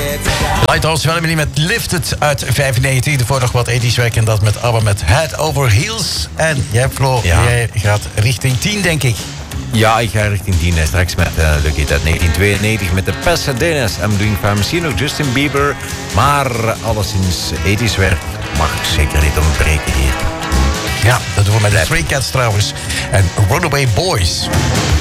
Lighthouse Family met Lifted uit 95. Ervoor nog wat 80's werk en dat met ABBA met Head Over Heels. En jij, Flo, jij gaat richting 10, denk ik. Ja, ik ga richting 10. Straks met Lucky uit 1992 met de Pasadena's. I'm Doing Fine. Misschien nog Justin Bieber. Maar alleszins 80's werk mag zeker niet ontbreken hier. Ja, dat doen we met de Stray Cats trouwens. En Runaway Boys.